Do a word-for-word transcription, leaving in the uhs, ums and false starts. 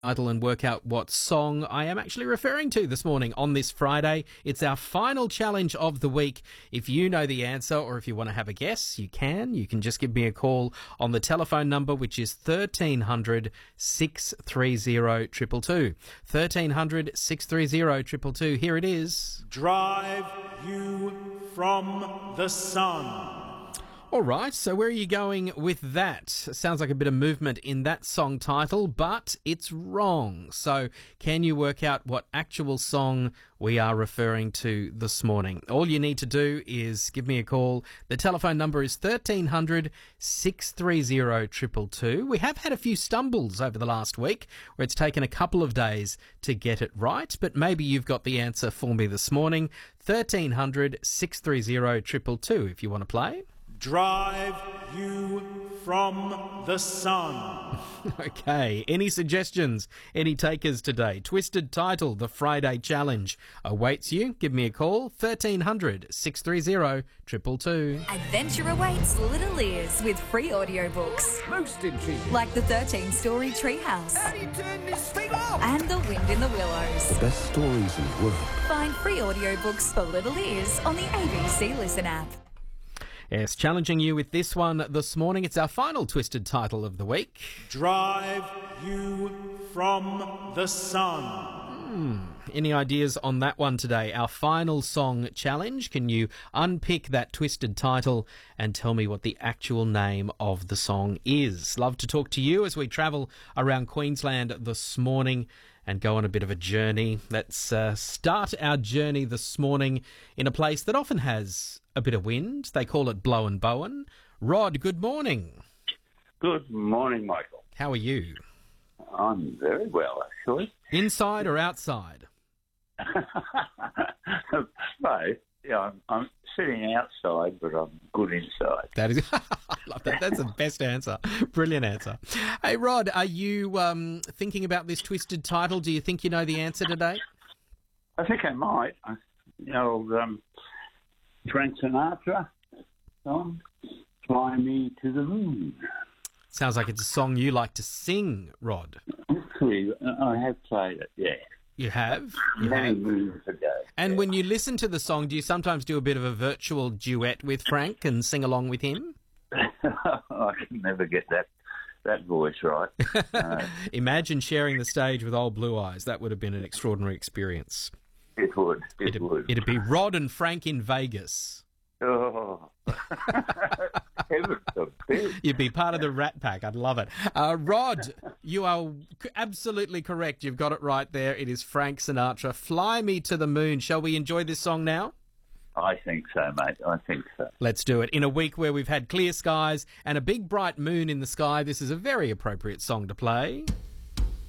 Title and work out what song I am actually referring to this morning on this Friday. It's our final challenge of the week. If you know the answer or if you want to have a guess, you can. You can just give me a call on the telephone number, which is thirteen hundred, six three zero, two two two. thirteen hundred, six three zero, two two two. Here it is. Drive you from the sun. All right, so where are you going with that? Sounds like a bit of movement in that song title, but it's wrong. So can you work out what actual song we are referring to this morning? All you need to do is give me a call. The telephone number is thirteen hundred, six three zero, two two two. We have had a few stumbles over the last week where it's taken a couple of days to get it right, but maybe you've got the answer for me this morning. thirteen hundred, six three zero, two two two if you want to play. Drive you from the sun. Okay, any suggestions, any takers today? Twisted Title, the Friday Challenge awaits you. Give me a call, thirteen hundred, six three zero, two two two. Adventure awaits little ears with free audiobooks. Most intriguing. Like the thirteen-story Treehouse. How do you turn this thing off? And The Wind in the Willows. The best stories in the world. Find free audiobooks for little ears on the A B C Listen app. Yes, challenging you with this one this morning. It's our final Twisted Title of the week. Drive you from the sun. Hmm. Any ideas on that one today? Our final song challenge. Can you unpick that Twisted Title and tell me what the actual name of the song is? Love to talk to you as we travel around Queensland this morning and go on a bit of a journey. Let's uh, start our journey this morning in a place that often has a bit of wind. They call it Blow and Bowen. Rod, good morning. Good morning, Michael. How are you? I'm very well, actually. Inside or outside? Both. Yeah, I'm, I'm sitting outside, but I'm good inside. That is, I love that. That's the best answer. Brilliant answer. Hey, Rod, are you um, thinking about this Twisted Title? Do you think you know the answer today? I think I might. I, you know, um, Frank Sinatra song, Fly Me to the Moon. Sounds like it's a song you like to sing, Rod. Actually, I have played it, yeah. You have? You Many have. moons ago. And yeah. when you listen to the song, do you sometimes do a bit of a virtual duet with Frank and sing along with him? I can never get that that voice right. Uh, Imagine sharing the stage with old Blue Eyes. That would have been an extraordinary experience. it would. It It'd, would. it'd be Rod and Frank in Vegas. Oh. Heaven forbid. You'd be part of the Rat Pack. I'd love it. Uh, Rod, you are absolutely correct. You've got it right there. It is Frank Sinatra. Fly Me to the Moon. Shall we enjoy this song now? I think so, mate. I think so. Let's do it. In a week where we've had clear skies and a big bright moon in the sky, this is a very appropriate song to play.